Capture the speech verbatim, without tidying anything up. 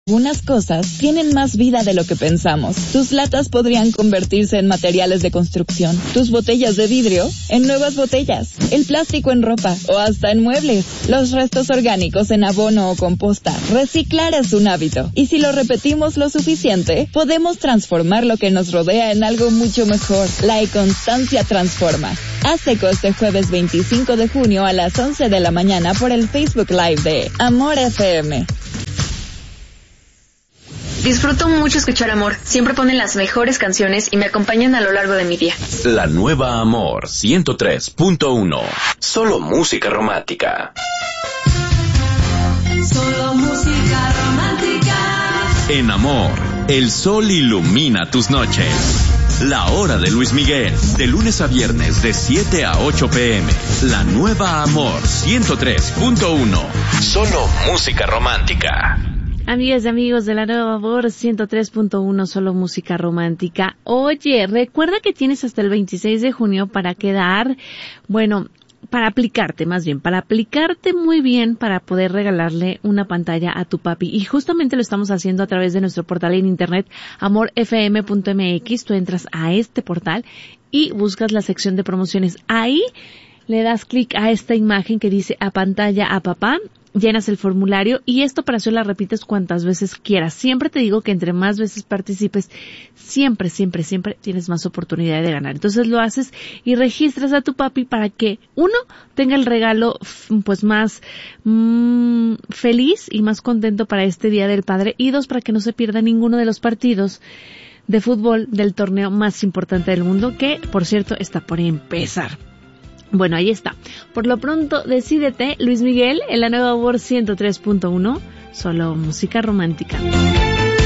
Algunas cosas tienen más vida de lo que pensamos. Tus latas podrían convertirse en materiales de construcción, tus botellas de vidrio en nuevas botellas, el plástico en ropa o hasta en muebles, los restos orgánicos en abono o composta. Reciclar es un hábito y si lo repetimos lo suficiente, podemos transformar lo que nos rodea en algo mucho mejor. La eConstancia transforma. Haz eco este jueves veinticinco de junio a las once de la mañana por el Facebook Live de Amor F M. Disfruto mucho escuchar Amor. Siempre ponen las mejores canciones y me acompañan a lo largo de mi día. La nueva Amor ciento tres punto uno. Solo música romántica. Solo música romántica. En Amor, el sol ilumina tus noches. La hora de Luis Miguel, de lunes a viernes de siete a ocho pm. La nueva Amor ciento tres punto uno. Solo música romántica. Amigas y amigos de la nueva Amor ciento tres punto uno, solo música romántica. Oye, recuerda que tienes hasta el veintiséis de junio para quedar, bueno, para aplicarte más bien, para aplicarte muy bien para poder regalarle una pantalla a tu papi. Y justamente lo estamos haciendo a través de nuestro portal en internet, amor f m punto m x. Tú entras a este portal y buscas la sección de promociones. Ahí le das clic a esta imagen que dice a pantalla a papá. Llenas el formulario y esta operación la repites cuantas veces quieras. Siempre te digo que entre más veces participes, siempre, siempre, siempre tienes más oportunidad de ganar. Entonces lo haces y registras a tu papi para que, uno, tenga el regalo pues más mmm, feliz y más contento para este Día del Padre, y dos, para que no se pierda ninguno de los partidos de fútbol del torneo más importante del mundo, que, por cierto, está por empezar. Bueno, ahí está. Por lo pronto, decídete, Luis Miguel, en la nueva Amor ciento tres punto uno, solo música romántica.